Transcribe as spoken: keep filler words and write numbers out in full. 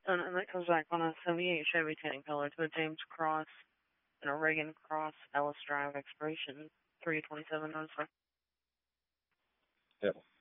And, and that comes back on a seventy-eight Chevy Technicolor to a James Cross and a Reagan Cross Ellis Drive expiration three twenty-seven. Yep.